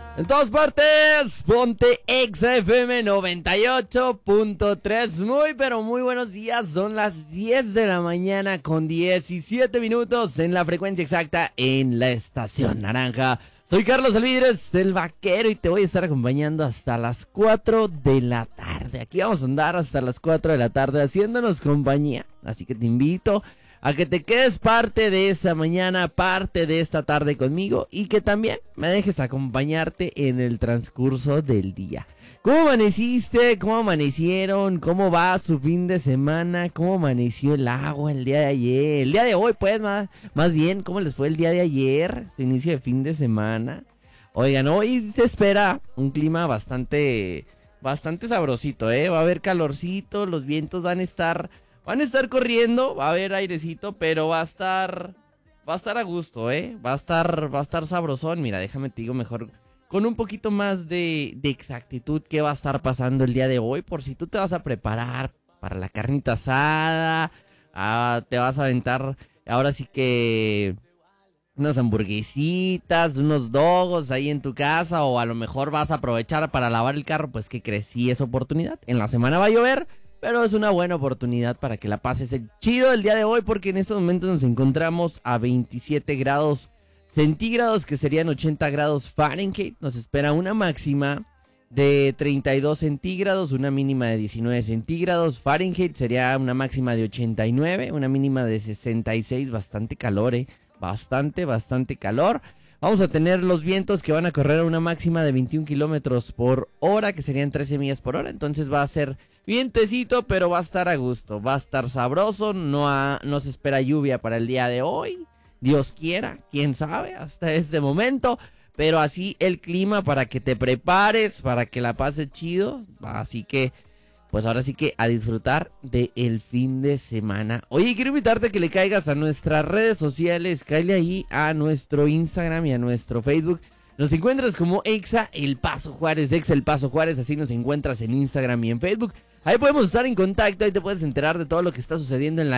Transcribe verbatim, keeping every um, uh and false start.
En todas partes, ponte Exa F M noventa y ocho punto tres. Muy, pero muy buenos días. Son las diez de la mañana con diecisiete minutos en la frecuencia exacta en la estación naranja. Soy Carlos Alvidres, el vaquero, y te voy a estar acompañando hasta las cuatro de la tarde. Aquí vamos a andar hasta las cuatro de la tarde haciéndonos compañía. Así que te invito a que te quedes parte de esa mañana, parte de esta tarde conmigo, y que también me dejes acompañarte en el transcurso del día. ¿Cómo amaneciste? ¿Cómo amanecieron? ¿Cómo va su fin de semana? ¿Cómo amaneció el agua el día de ayer? El día de hoy, pues, más, más bien, ¿cómo les fue el día de ayer? Su inicio de fin de semana. Oigan, hoy se espera un clima bastante, bastante sabrosito, ¿eh? Va a haber calorcito, los vientos van a estar... Van a estar corriendo, va a haber airecito, pero va a estar, va a estar a gusto, ¿eh? Va a estar, va a estar sabrosón. Mira, déjame te digo mejor, con un poquito más de, de exactitud qué va a estar pasando el día de hoy, por si tú te vas a preparar para la carnita asada, ah, te vas a aventar, ahora sí que unas hamburguesitas, unos dogos ahí en tu casa, o a lo mejor vas a aprovechar para lavar el carro. Pues que crecí esa oportunidad. En la semana va a llover, pero es una buena oportunidad para que la pases chido el día de hoy, porque en estos momentos nos encontramos a veintisiete grados centígrados, que serían ochenta grados Fahrenheit. Nos espera una máxima de treinta y dos centígrados, una mínima de diecinueve centígrados Fahrenheit. Sería una máxima de ochenta y nueve, una mínima de sesenta y seis. Bastante calor, eh. Bastante, bastante calor. Vamos a tener los vientos que van a correr a una máxima de veintiún kilómetros por hora, que serían trece millas por hora. Entonces va a ser vientecito, pero va a estar a gusto, va a estar sabroso. No, ha, no se espera lluvia para el día de hoy. Dios quiera, quién sabe, hasta este momento. Pero así el clima para que te prepares, para que la pases chido. Así que, pues ahora sí que a disfrutar del fin de semana. Oye, quiero invitarte a que le caigas a nuestras redes sociales. Cáele ahí a nuestro Instagram y a nuestro Facebook. Nos encuentras como Exa El Paso Juárez, Exa El Paso Juárez, así nos encuentras en Instagram y en Facebook. Ahí podemos estar en contacto, ahí te puedes enterar de todo lo que está sucediendo en la